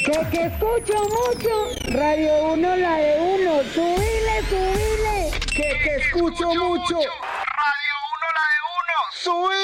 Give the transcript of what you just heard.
Que escucho mucho. Radio 1, la de uno. Subile. Que escucho mucho. Radio 1, la de uno. Subile.